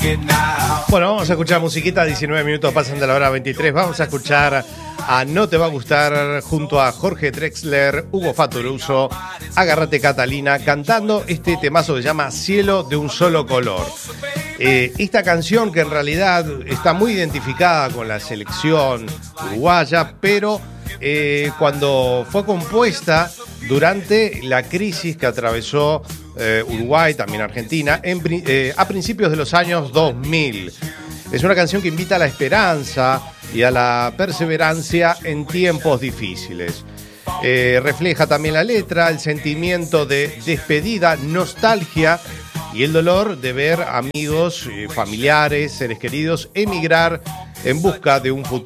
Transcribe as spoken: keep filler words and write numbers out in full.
Bueno, vamos a escuchar musiquita, diecinueve minutos pasan de la hora veintitrés. Vamos a escuchar a No Te Va a Gustar junto a Jorge Drexler, Hugo Fatoruso, Agárrate Catalina, cantando este temazo que se llama Cielo de un Solo Color. Eh, esta canción que en realidad está muy identificada con la selección uruguaya, pero eh, cuando fue compuesta durante la crisis que atravesó eh, Uruguay, también Argentina, en, eh, a principios de los años dos mil. Es una canción que invita a la esperanza y a la perseverancia en tiempos difíciles. Eh, refleja también la letra, el sentimiento de despedida, nostalgia y el dolor de ver amigos, eh, familiares, seres queridos emigrar en busca de un futuro